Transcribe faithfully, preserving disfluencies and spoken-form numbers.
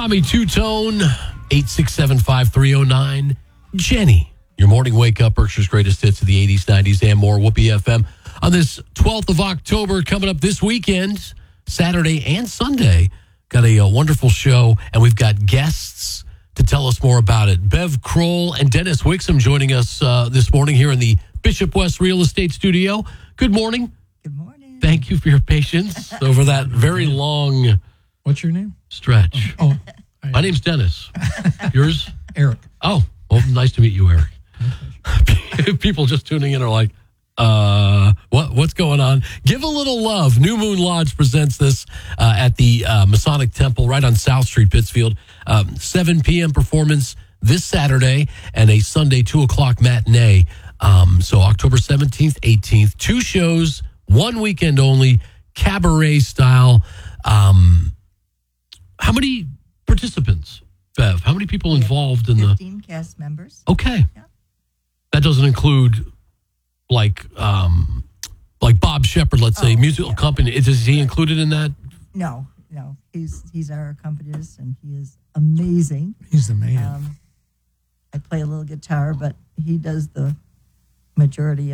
Tommy Two-Tone, eight six seven, five three zero nine. Jenny, your morning wake up, Berkshire's greatest hits of the eighties, nineties, and more. Whoopee F M. On this twelfth of October, coming up this weekend, Saturday and Sunday, got a, a wonderful show, and we've got guests to tell us more about it. Bev Kroll and Dennis Wixom joining us uh, this morning here in the Bishop West Real Estate Studio. Good morning. Good morning. Thank you for your patience over that very long What's your name? stretch. Oh, My name's Dennis. Yours? Eric. Oh, well, nice to meet you, Eric. People just tuning in are like, uh, what what's going on? Give a little love. New Moon Lodge presents this uh, at the uh, Masonic Temple right on South Street, Pittsfield. Um, seven p.m. performance this Saturday and a Sunday two o'clock matinee. Um, so October seventeenth, eighteenth, two shows, one weekend only, cabaret style. Um, how many participants, Bev? How many people involved in the... fifteen cast members. Okay. Yeah. That doesn't include like um, like Bob Shepard, let's say, Oh, musical yeah. company. Is, is he included in that? No, no. He's he's our accompanist, and he is amazing. He's the man. Um, I play a little guitar, but he does the majority of